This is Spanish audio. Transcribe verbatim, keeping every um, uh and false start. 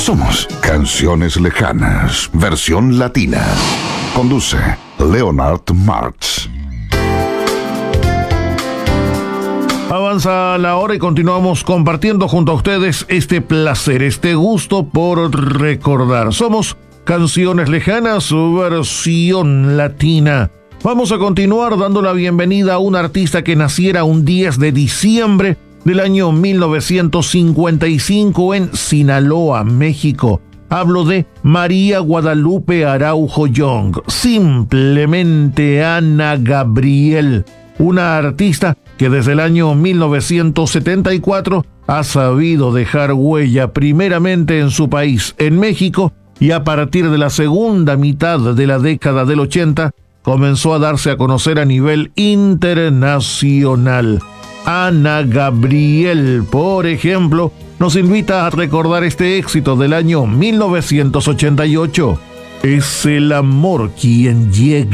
Somos Canciones Lejanas, versión latina. Conduce Leonard Martz. Avanza la hora y continuamos compartiendo junto a ustedes este placer, este gusto por recordar. Somos Canciones Lejanas, versión latina. Vamos a continuar dando la bienvenida a un artista que naciera un diez de diciembre del año mil novecientos cincuenta y cinco en Sinaloa, México. Hablo de María Guadalupe Araujo Young, simplemente Ana Gabriel, una artista que desde el año mil novecientos setenta y cuatro ha sabido dejar huella primeramente en su país, en México, y a partir de la segunda mitad de la década del ochenta comenzó a darse a conocer a nivel internacional. Ana Gabriel, por ejemplo, nos invita a recordar este éxito del año mil novecientos ochenta y ocho. Es el amor quien llega.